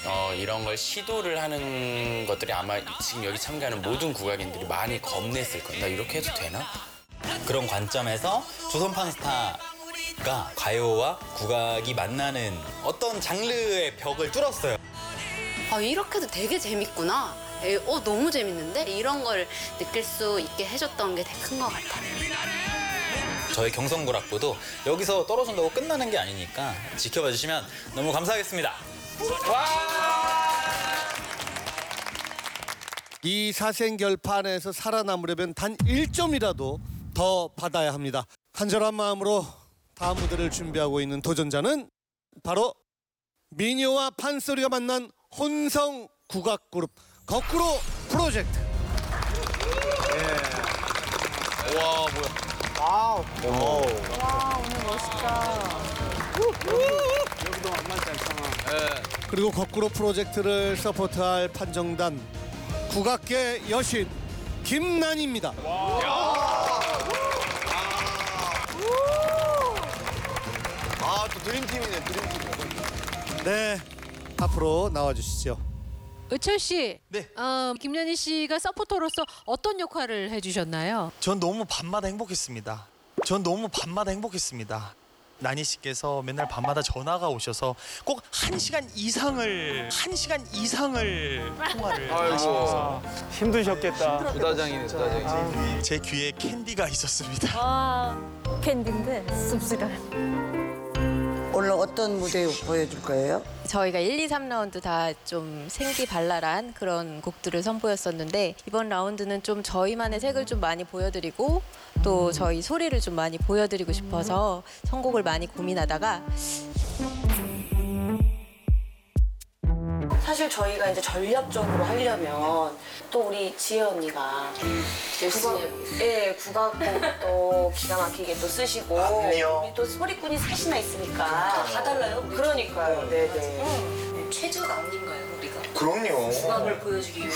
이런 걸 시도를 하는 것들이 아마 지금 여기 참가하는 모든 국악인들이 많이 겁냈을 거야. 나 이렇게 해도 되나? 그런 관점에서 조선판 스타가 가요와 국악이 만나는 어떤 장르의 벽을 뚫었어요. 아, 이렇게도 되게 재밌구나. 너무 재밌는데? 이런 걸 느낄 수 있게 해줬던 게 되게 큰 것 같아요. 저희 경성국악부도 여기서 떨어진다고 끝나는 게 아니니까 지켜봐 주시면 너무 감사하겠습니다. 이 사생결판에서 살아남으려면 단 1점이라도 더 받아야 합니다. 간절한 마음으로 다음 무대를 준비하고 있는 도전자는 바로 미녀와 판소리가 만난 혼성 국악 그룹 거꾸로 프로젝트. 와 뭐야. 오늘 멋있다. 여기도 만만치 않잖아. 그리고 거꾸로 프로젝트를 서포트할 판정단 국악계 여신 김난희입니다. 아또 드림팀이네 드림팀. 네, 앞으로 나와주시죠. 의철 씨, 네. 김연희 씨가 서포터로서 어떤 역할을 해주셨나요? 전 너무 밤마다 행복했습니다. 나니 씨께서 맨날 밤마다 전화가 오셔서 꼭 1시간 이상을 통화를 하시면서 힘드셨겠다. 부다장이네 부다장이. 제 귀에 캔디가 있었습니다. 아, 캔디인데 씁쓸한. 오늘 어떤 무대 보여줄 거예요? 저희가 1, 2, 3라운드 다 좀 생기발랄한 그런 곡들을 선보였었는데 이번 라운드는 좀 저희만의 색을 좀 많이 보여드리고 또 저희 소리를 좀 많이 보여드리고 싶어서 선곡을 많이 고민하다가 사실 저희가 이제 전략적으로 하려면 또 우리 지혜 언니가 열심히 국악곡도 기가 막히게 또 쓰시고 우리 또 소리꾼이 셋이나 있으니까 다 달라요. 그러니까요. 네네. 최저가 아닌가요 우리가? 그럼요. 국악을 보여주기 위해